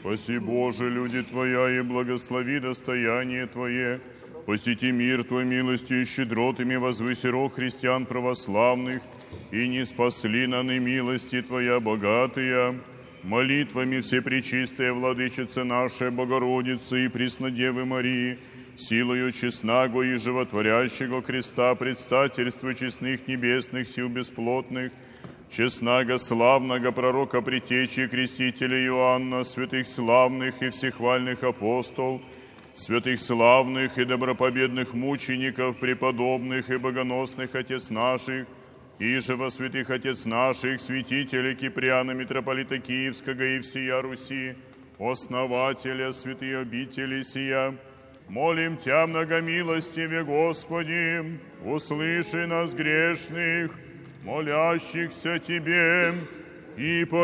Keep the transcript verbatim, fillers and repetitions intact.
Спаси, Боже, люди Твоя, и благослови достояние Твое. Посети мир Твой милостью и щедротами, возвыси рог христиан православных, и не спасли на милости Твоя богатые. Молитвами Всепречистая Владычица наша, Богородицы и Преснодевы Марии, силою честного и животворящего креста, предстательства честных небесных сил бесплотных, честного славного пророка Предтечи Крестителя Иоанна, святых славных и всехвальных апостол, святых славных и добропобедных мучеников, преподобных и богоносных отец наших, и же во святых отец наших, святителя Киприана, митрополита Киевского и всея Руси, основателя святые обители сия, молим Тя, многомилостиве Господи, услыши нас грешных, молящихся Тебе, и по